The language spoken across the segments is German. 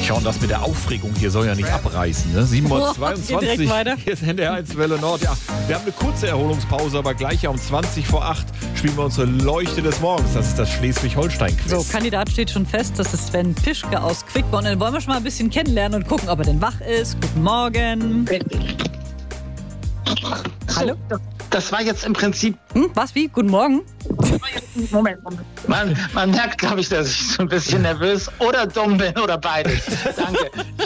Ja, und das mit der Aufregung hier soll ja nicht abreißen. Ne? 7:22 Uhr, hier ist NDR 1 Welle Nord. Ja, wir haben eine kurze Erholungspause, aber gleich um 20 vor 8 spielen wir unsere Leuchte des Morgens. Das ist das Schleswig-Holstein-Quiz. So, Kandidat steht schon fest. Das ist Sven Pischke aus Quickborn. Den wollen wir schon mal ein bisschen kennenlernen und gucken, ob er denn wach ist. Guten Morgen. Hallo? Das war jetzt im Prinzip... Was, wie? Guten Morgen? Moment. Man merkt, glaube ich, dass ich so ein bisschen nervös oder dumm bin oder beides. Danke.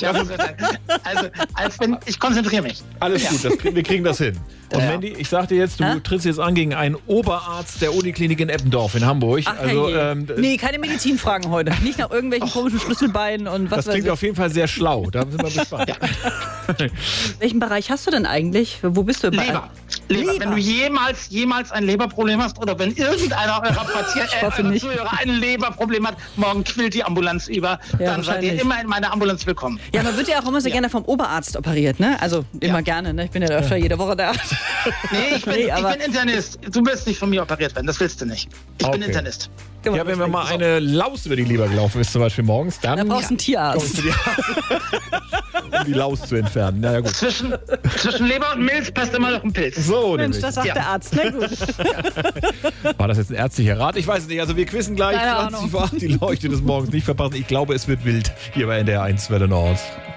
Ich konzentriere mich. Alles gut, wir kriegen das hin. Und Mandy, ich sag dir jetzt, du trittst jetzt an gegen einen Oberarzt der Uniklinik in Eppendorf in Hamburg. Ach, nee, keine Medizinfragen heute. Nicht nach irgendwelchen komischen Schlüsselbeinen und was weiß ich. Das klingt auf jeden Fall sehr schlau. Da sind wir gespannt. Ja. Welchen Bereich hast du denn eigentlich? Wo bist du? Leber. Wenn du jemals ein Leberproblem hast oder wenn irgendeiner eurer Zuhörer ein Leberproblem hat, morgen quillt die Ambulanz über, dann seid ihr immer in meiner Ambulanz willkommen. Ja, man wird ja auch immer so gerne vom Oberarzt operiert, ne? Also immer gerne, ne? Ich bin ja öfter jede Woche da. Nee, ich bin Internist. Du wirst nicht von mir operiert werden, das willst du nicht. Ich bin Internist. Ja, wenn mir mal eine Laus über die Leber gelaufen ist, zum Beispiel morgens, dann brauchst du einen Tierarzt. Um die Laus zu entfernen. Na ja, gut. Zwischen Leber und Milz passt immer noch ein Pilz. So, Mensch, das sagt der Arzt. Na gut. War das jetzt ein ärztlicher Rat? Ich weiß es nicht. Also wir quizzen gleich 20 vor 8 die Leuchte des Morgens nicht verpassen. Ich glaube, es wird wild hier bei NDR 1 Welle Nord.